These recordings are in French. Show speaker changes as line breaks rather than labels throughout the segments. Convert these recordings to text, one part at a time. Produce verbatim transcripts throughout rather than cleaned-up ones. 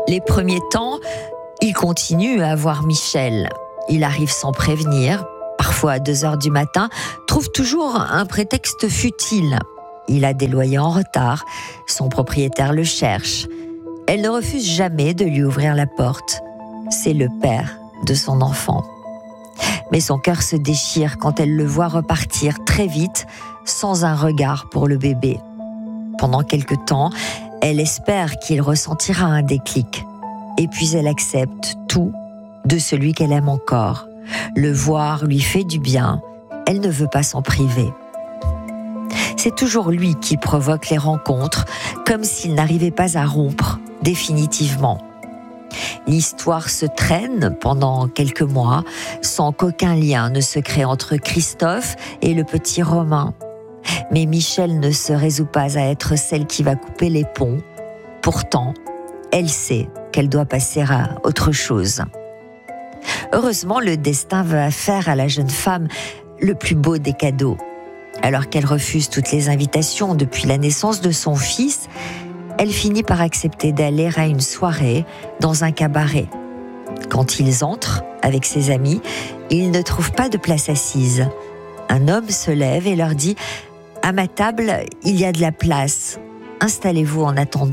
Les premiers temps, il continue à voir Michel. Il arrive sans prévenir, parfois à deux heures du matin, trouve toujours un prétexte futile. Il a des loyers en retard, son propriétaire le cherche. Elle ne refuse jamais de lui ouvrir la porte. C'est le père de son enfant. Mais son cœur se déchire quand elle le voit repartir très vite, sans un regard pour le bébé. Pendant quelque temps, elle espère qu'il ressentira un déclic. Et puis elle accepte tout de celui qu'elle aime encore. Le voir lui fait du bien, elle ne veut pas s'en priver. C'est toujours lui qui provoque les rencontres, comme s'il n'arrivait pas à rompre définitivement. L'histoire se traîne pendant quelques mois, sans qu'aucun lien ne se crée entre Christophe et le petit Romain. Mais Michel ne se résout pas à être celle qui va couper les ponts. Pourtant, elle sait qu'elle doit passer à autre chose. Heureusement, le destin va faire à la jeune femme le plus beau des cadeaux. Alors qu'elle refuse toutes les invitations depuis la naissance de son fils, elle finit par accepter d'aller à une soirée dans un cabaret. Quand ils entrent avec ses amis, ils ne trouvent pas de place assise. Un homme se lève et leur dit « À ma table, il y a de la place. Installez-vous en attendant. »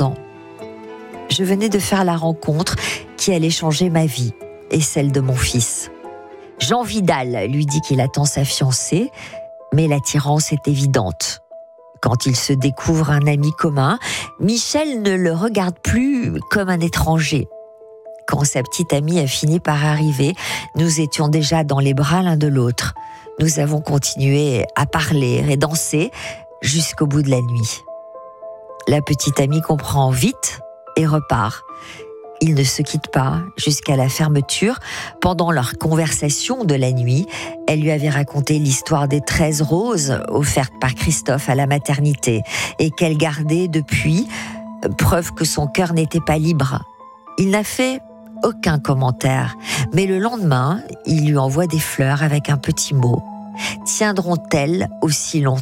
Je venais de faire la rencontre qui allait changer ma vie et celle de mon fils. Jean Vidal lui dit qu'il attend sa fiancée, mais l'attirance est évidente. Quand il se découvre un ami commun, Michel ne le regarde plus comme un étranger. Quand sa petite amie a fini par arriver, nous étions déjà dans les bras l'un de l'autre. Nous avons continué à parler et danser jusqu'au bout de la nuit. La petite amie comprend vite et repart. Ils ne se quittent pas jusqu'à la fermeture. Pendant leur conversation de la nuit, elle lui avait raconté l'histoire des treize roses offertes par Christophe à la maternité et qu'elle gardait depuis, preuve que son cœur n'était pas libre. Il n'a fait aucun commentaire, mais le lendemain, il lui envoie des fleurs avec un petit mot. Tiendront-elles aussi longtemps ?